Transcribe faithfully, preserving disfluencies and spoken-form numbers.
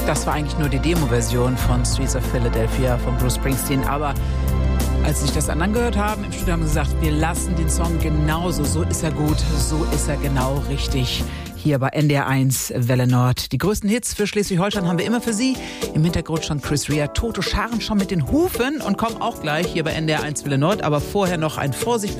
Das war eigentlich nur die Demo-Version von Streets of Philadelphia von Bruce Springsteen. Aber als sie sich das dann angehört haben, im Studio haben sie gesagt, wir lassen den Song genauso. So ist er gut, so ist er genau richtig. Hier bei N D R eins Welle Nord. Die größten Hits für Schleswig-Holstein haben wir immer für Sie. Im Hintergrund schon Chris Rea, Toto scharren schon mit den Hufen und kommen auch gleich hier bei N D R eins Welle Nord. Aber vorher noch ein Vorsicht